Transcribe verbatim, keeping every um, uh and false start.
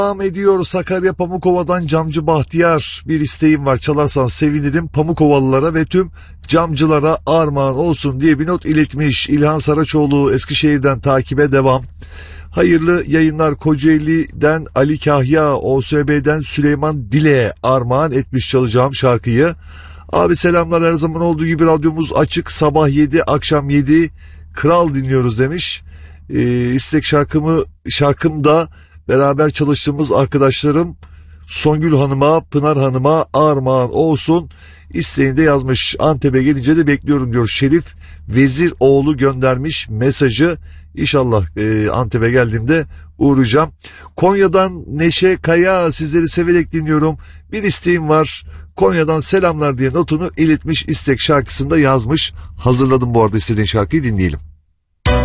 Devam ediyor. Sakarya Pamukova'dan Camcı Bahtiyar, bir isteğim var, çalarsan sevinirim, Pamukovalılara ve tüm camcılara armağan olsun diye bir not iletmiş. İlhan Saraçoğlu Eskişehir'den takibe devam. Hayırlı yayınlar. Kocaeli'den Ali Kahya, O S B'den Süleyman Dile'ye armağan etmiş çalacağım şarkıyı. Abi selamlar, her zaman olduğu gibi radyomuz açık, sabah yedi akşam yedi kral dinliyoruz demiş. Ee, istek şarkımı şarkımda beraber çalıştığımız arkadaşlarım Songül Hanım'a, Pınar Hanım'a armağan olsun isteğini de yazmış. Antep'e gelince de bekliyorum diyor. Şerif Veziroğlu göndermiş mesajı. İnşallah e, Antep'e geldiğimde uğrayacağım. Konya'dan Neşe Kaya, sizleri severek dinliyorum. Bir isteğim var. Konya'dan selamlar diye notunu iletmiş, istek şarkısında yazmış. Hazırladım bu arada, istediğin şarkıyı dinleyelim.